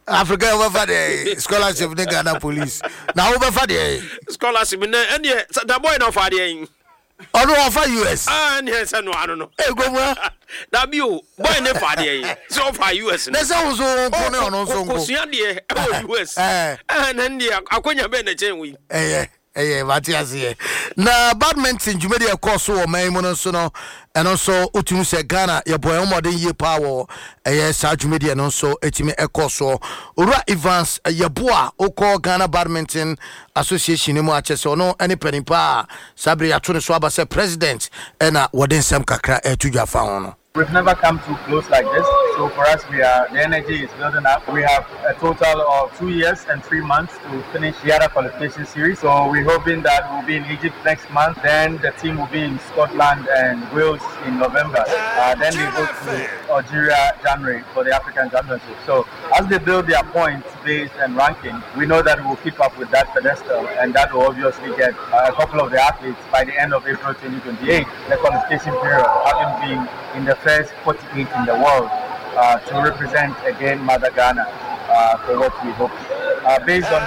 Africa over the scholarship in Ghana police. Now over for the scholarship and the boy no for the offer US. And yes, I don't know. Hey, go where? That you boy never for the so far US. That's also on also US. And then the Aquania Benechen we. Matias na badminton jumedi ekoso o man so no eno so otumu se Ghana ye boy omodin ye power sa jumedi eno so etimi ekoso Ora Evans ye boa okọ Ghana Badminton Association mu achese ono eni penimpa sabre ya to ne so abase president ena wodin sem kakra etudwa fa ho no. We've never come too close like this, so for us, the energy is building up. We have a total of 2 years and 3 months to finish the other qualification series. So we're hoping that we'll be in Egypt next month. Then the team will be in Scotland and Wales in November. Then we go to Algeria January for the African Championship. So as they build their points base and ranking, we know that we'll keep up with that pedestal, and that will obviously get a couple of the athletes by the end of April 2028, the qualification period, having been in the first 48 in the world to represent again Mother Ghana for what we hope. Based on